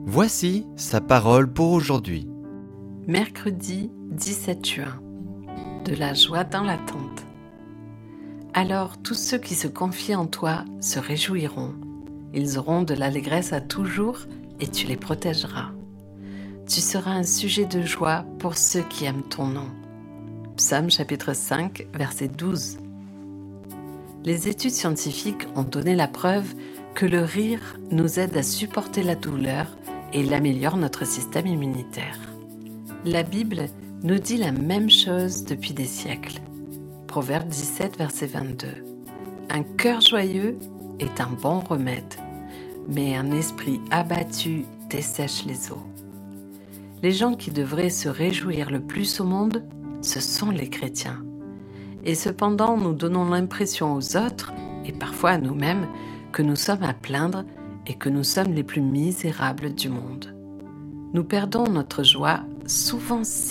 Voici sa parole pour aujourd'hui. Mercredi 17 juin. De la joie dans l'attente. Alors tous ceux qui se confient en toi se réjouiront. Ils auront de l'allégresse à toujours et tu les protégeras. Tu seras un sujet de joie pour ceux qui aiment ton nom. Psaume chapitre 5, verset 12. Les études scientifiques ont donné la preuve que le rire nous aide à supporter la douleur et il améliore notre système immunitaire. La Bible nous dit la même chose depuis des siècles. Proverbe 17, verset 22. Un cœur joyeux est un bon remède, mais un esprit abattu dessèche les eaux. Les gens qui devraient se réjouir le plus au monde, ce sont les chrétiens. Et cependant, nous donnons l'impression aux autres, et parfois à nous-mêmes, que nous sommes à plaindre et que nous sommes les plus misérables du monde. Nous perdons notre joie souvent